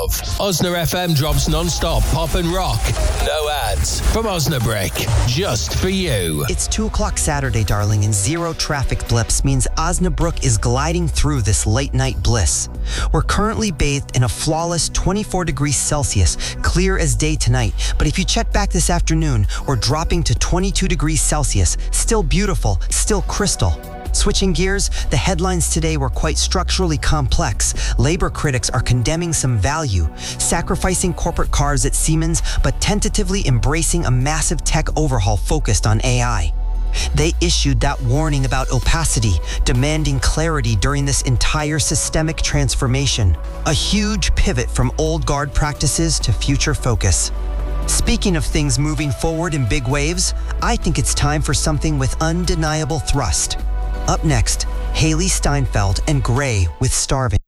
of. Osna FM drops non-stop pop and rock. No ads. From Osnabrück. Just for you. It's 2 o'clock Saturday, darling, and zero traffic blips means Osnabrück is gliding through this late-night bliss. We're currently bathed in a flawless 24 degrees Celsius, clear as day tonight. But if you check back this afternoon, we're dropping to 22 degrees Celsius. Still beautiful, still crystal. Switching gears, the headlines today were quite structurally complex. Labor critics are condemning some value, sacrificing corporate cars at Siemens, but tentatively embracing a massive tech overhaul focused on AI. They issued that warning about opacity, demanding clarity during this entire systemic transformation. A huge pivot from old guard practices to future focus. Speaking of things moving forward in big waves, I think it's time for something with undeniable thrust. Up next, Haley Steinfeld and Gray with Starving.